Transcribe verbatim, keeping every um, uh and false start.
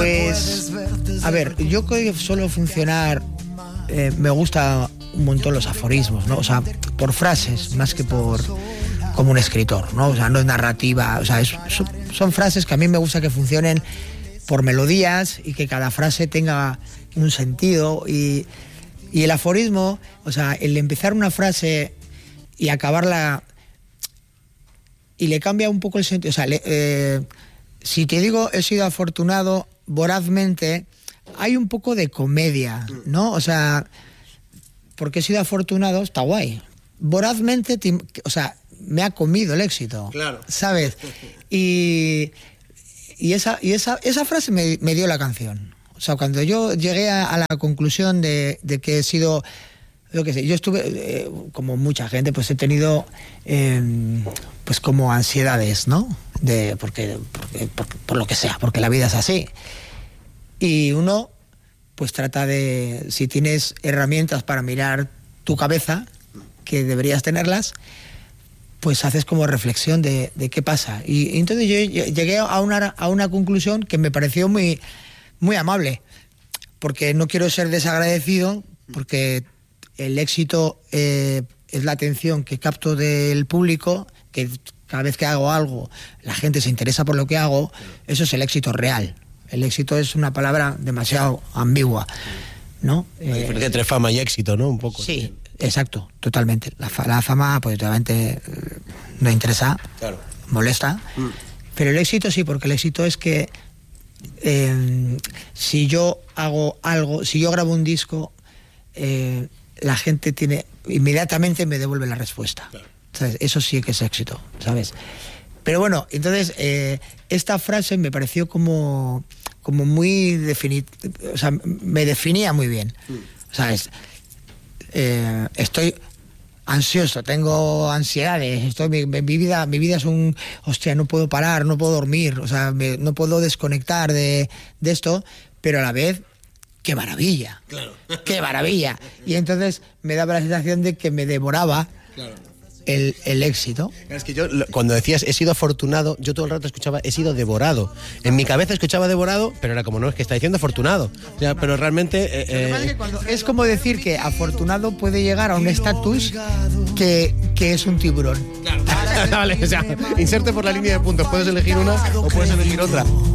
Pues, a ver, yo creo que suelo funcionar, eh, me gusta un montón los aforismos, ¿no? O sea, por frases, más que por como un escritor, ¿no? O sea, no es narrativa, o sea, es, son, son frases que a mí me gusta que funcionen por melodías y que cada frase tenga un sentido. Y, y el aforismo, o sea, el empezar una frase y acabarla y le cambia un poco el sentido. O sea, le, eh, si te digo he sido afortunado vorazmente, hay un poco de comedia, ¿no? O sea, porque he sido afortunado, está guay. Vorazmente, o sea, me ha comido el éxito. Claro. ¿Sabes? Y, y, esa, y esa, esa frase me, me dio la canción. O sea, cuando yo llegué a, a la conclusión de, de que he sido, lo que sé, yo estuve, eh, como mucha gente, pues he tenido, eh, pues como ansiedades, ¿no? De, porque, porque, por, por lo que sea, porque la vida es así. Y uno, pues trata de, si tienes herramientas para mirar tu cabeza, que deberías tenerlas, pues haces como reflexión de, de qué pasa. Y, y entonces yo llegué a una, a una conclusión que me pareció muy, muy amable, porque no quiero ser desagradecido, porque el éxito eh, es la atención que capto del público, que cada vez que hago algo la gente se interesa por lo que hago, eso es el éxito real. El éxito es una palabra demasiado ambigua, ¿no? La diferencia entre fama y éxito, ¿no? Un poco. Sí, exacto, totalmente. La, fa- la fama, pues obviamente eh, no interesa, Claro. molesta, mm. pero el éxito sí, porque el éxito es que eh, si yo hago algo, si yo grabo un disco, eh, la gente tiene, inmediatamente me devuelve la respuesta. Claro. ¿Sabes? Eso sí que es éxito, ¿sabes? Pero bueno, entonces eh, esta frase me pareció como, como muy definida, o sea, me definía muy bien. Mm. ¿Sabes? Eh, estoy ansioso, tengo ansiedades, estoy, mi, mi, vida, mi vida es un, hostia, no puedo parar, no puedo dormir, o sea, me, no puedo desconectar de, de esto, pero a la vez, ¡qué maravilla! Claro. ¡Qué maravilla! Y entonces me daba la sensación de que me devoraba. Claro. El, el éxito. Es que yo, cuando decías he sido afortunado, yo todo el rato escuchaba he sido devorado. En mi cabeza escuchaba devorado, pero era como, no, es que está diciendo afortunado. O sea, pero realmente... Eh, eh... Es, que cuando, es como decir que afortunado puede llegar a un estatus que, que es un tiburón. Claro. Vale, o sea, inserte por la línea de puntos. Puedes elegir una o puedes elegir otra.